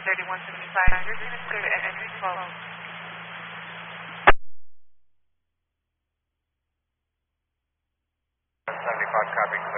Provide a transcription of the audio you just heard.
3175. You're going to clear entry 12. 75, copy.